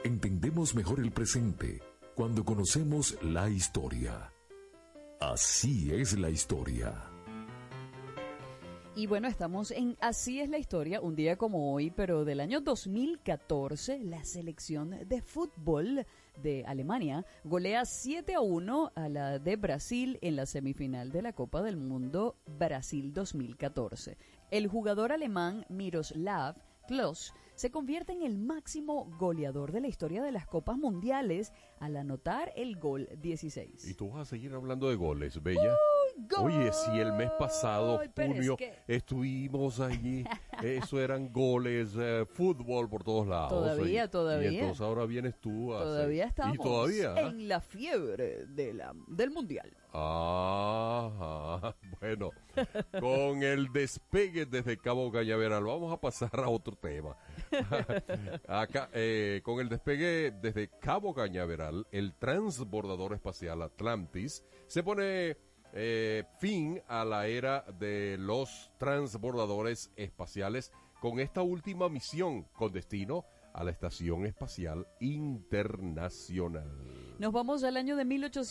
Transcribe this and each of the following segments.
Entendemos mejor el presente cuando conocemos la historia. Así es la historia. Y bueno, estamos en Así es la historia, un día como hoy, pero del año 2014, la selección de fútbol de Alemania golea 7-1 a la de Brasil en la semifinal de la Copa del Mundo Brasil 2014. El jugador alemán Miroslav Klose se convierte en el máximo goleador de la historia de las Copas Mundiales al anotar el gol 16. Y tú vas a seguir hablando de goles, Bella. ¡Gol! Oye, si el mes pasado, Pero junio, es que estuvimos allí, eso eran goles, fútbol por todos lados. Todavía. Y entonces ahora vienes tú a Todavía estamos ¿Y todavía? en la fiebre del Mundial. Ajá, bueno, con el despegue desde Cabo Cañaveral, vamos a pasar a otro tema. Acá, con el despegue desde Cabo Cañaveral, el transbordador espacial Atlantis se pone fin a la era de los transbordadores espaciales con esta última misión con destino a la Estación Espacial Internacional. Nos vamos al año de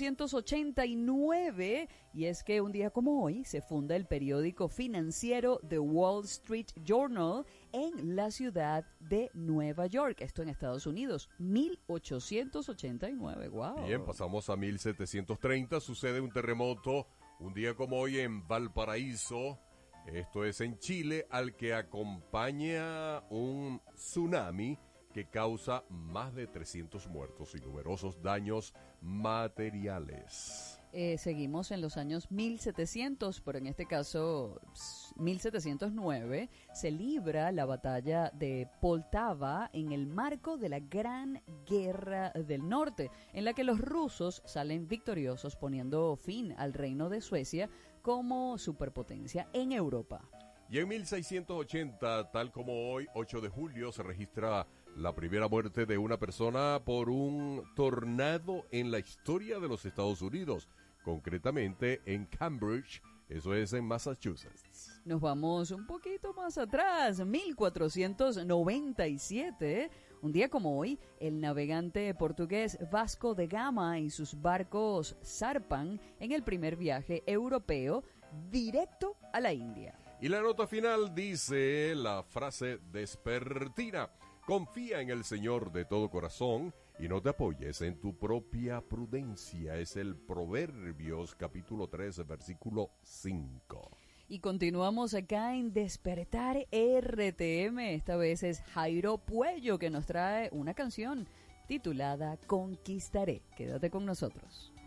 1889 y es que un día como hoy se funda el periódico financiero The Wall Street Journal en la ciudad de Nueva York, esto en Estados Unidos, 1889, wow. Bien, pasamos a 1730, sucede un terremoto un día como hoy en Valparaíso, esto es en Chile, al que acompaña un tsunami que causa más de 300 muertos y numerosos daños materiales. Seguimos en los años 1700, pero en este caso 1709, se libra la batalla de Poltava en el marco de la Gran Guerra del Norte, en la que los rusos salen victoriosos poniendo fin al reino de Suecia como superpotencia en Europa. Y en 1680, tal como hoy, 8 de julio, se registra la primera muerte de una persona por un tornado en la historia de los Estados Unidos, concretamente en Cambridge, eso es en Massachusetts. Nos vamos un poquito más atrás, 1497, un día como hoy, el navegante portugués Vasco de Gama y sus barcos zarpan en el primer viaje europeo directo a la India. Y la nota final dice la frase despertina: confía en el Señor de todo corazón y no te apoyes en tu propia prudencia. Es el Proverbios capítulo 3, versículo 5. Y continuamos acá en Despertar RTM. Esta vez es Jairo Puello que nos trae una canción titulada Conquistaré. Quédate con nosotros.